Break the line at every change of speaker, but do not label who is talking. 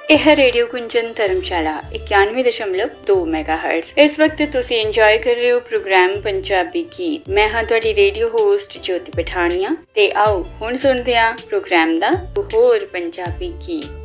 यह रेडियो कुंजन धर्मशाला 91.2 मेगाहर्ट्ज। इस वक्त तुसी इंजॉय कर रहे हो प्रोग्राम पंजाबी गीत। मैं हाँ तुहाडी रेडियो होस्ट ज्योति पठानिया ते आओ हुण सुनदे हां प्रोग्राम दा होर पंजाबी गीत।